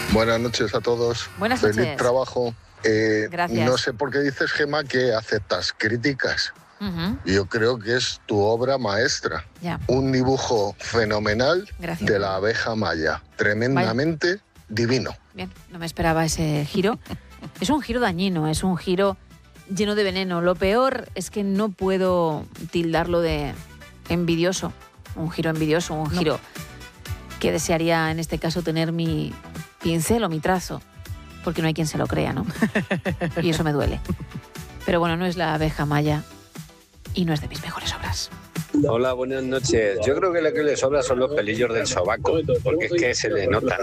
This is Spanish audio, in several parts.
Buenas noches a todos. Buenas Feliz noches. trabajo. Gracias. No sé por qué dices, Gemma, que aceptas críticas. Uh-huh. Yo creo que es tu obra maestra. Ya. Un dibujo fenomenal. Gracias. De la abeja maya. Tremendamente divino. Bien, no me esperaba ese giro. Es un giro dañino, es un giro lleno de veneno. Lo peor es que no puedo tildarlo de envidioso. Un giro envidioso, un giro que desearía en este caso tener mi pincel o mi trazo, porque no hay quien se lo crea, ¿no? Y eso me duele. Pero bueno, no es la abeja maya y no es de mis mejores obras. Hola, buenas noches. Yo creo que lo que le sobra son los pelillos del sobaco, porque es que se le notan.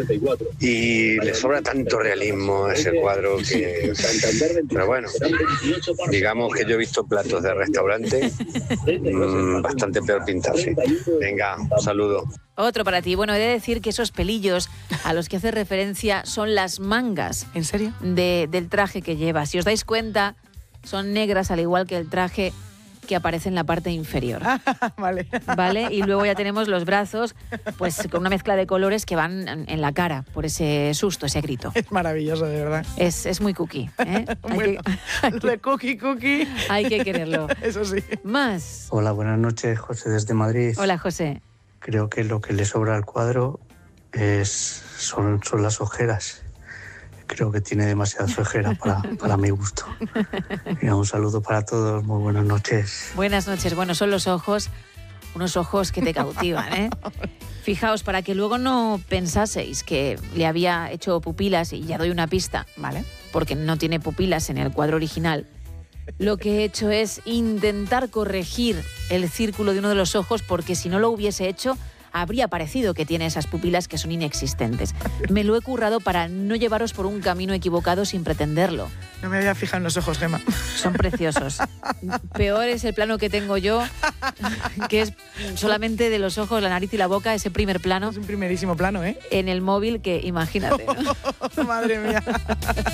Y le sobra tanto realismo a ese cuadro que... Pero bueno, digamos que yo he visto platos de restaurante bastante peor pintarse. Venga, un saludo. Otro para ti. Bueno, he de decir que esos pelillos a los que hace referencia son las mangas. ¿En serio? Del traje que lleva. Si os dais cuenta, son negras al igual que el traje que aparece en la parte inferior. Vale. ¿Vale? Y luego ya tenemos los brazos, pues con una mezcla de colores que van en la cara por ese susto, ese grito. Es maravilloso, de verdad. Es muy cookie, ¿eh? Bueno, lo de cookie. Hay que quererlo. Eso sí. Más. Hola, buenas noches, José desde Madrid. Hola, José. Creo que lo que le sobra al cuadro son las ojeras. Creo que tiene demasiadas ojeras para mi gusto. Mira, un saludo para todos, muy buenas noches. Buenas noches. Bueno, son los ojos, unos ojos que te cautivan, ¿eh? Fijaos, para que luego no pensaseis que le había hecho pupilas, y ya doy una pista, Vale. porque no tiene pupilas en el cuadro original. Lo que he hecho es intentar corregir el círculo de uno de los ojos, porque si no lo hubiese hecho, habría parecido que tiene esas pupilas que son inexistentes. Me lo he currado para no llevaros por un camino equivocado sin pretenderlo. No me había fijado en los ojos, Gemma. Son preciosos. Peor es el plano que tengo yo, que es solamente de los ojos, la nariz y la boca, ese primer plano Es un primerísimo plano, ¿eh? en el móvil que, imagínate, ¿no? Madre mía.